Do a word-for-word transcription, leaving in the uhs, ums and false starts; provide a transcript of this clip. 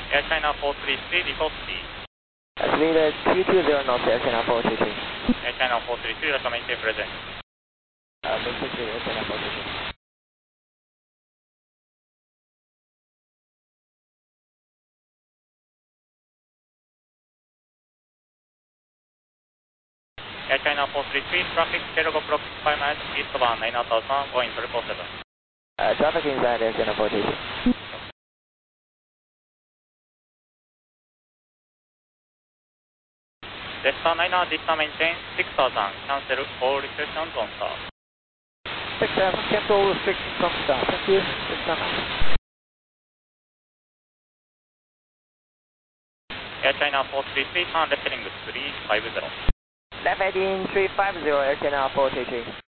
Air China four three three, report speed. Speed is two two zero knots, Air China four three three. Air China four three three, Russia maintain present. Uh, maintain three, Air China four three three. Air China four three three, traffic zero go approx five miles eastbound nine thousand one, going triple seven. Uh, traffic inside Air China four three three. Delta niner, Delta maintain six thousand, cancel all restrictions on start. six thousand, cancel all restrictions on start. Thank you. six thousand. Air China four three three, turn left heading three five zero. Left heading three five zero, Air China four three three.